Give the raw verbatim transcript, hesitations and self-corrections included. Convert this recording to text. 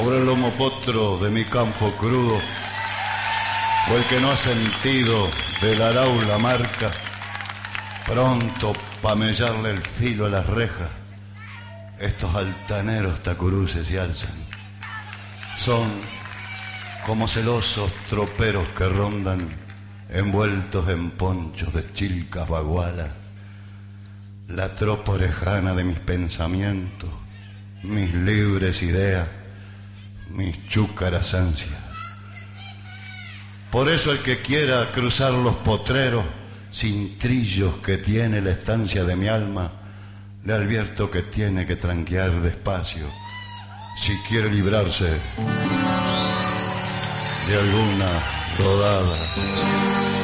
Sobre el lomo potro de mi campo crudo, fue el que no ha sentido del arau la marca, pronto pa' mellarle el filo a las rejas. Estos altaneros tacuruces se alzan, son como celosos troperos que rondan, envueltos en ponchos de chilcas bagualas, la tropa orejana de mis pensamientos, mis libres ideas, mis chúcaras ansias. Por eso el que quiera cruzar los potreros sin trillos que tiene la estancia de mi alma, le advierto que tiene que tranquear despacio si quiere librarse de alguna rodada.